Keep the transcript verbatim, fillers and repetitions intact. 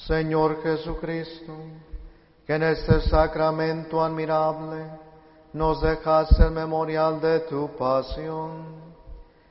Señor Jesucristo, que en este sacramento admirable nos dejaste el memorial de tu pasión,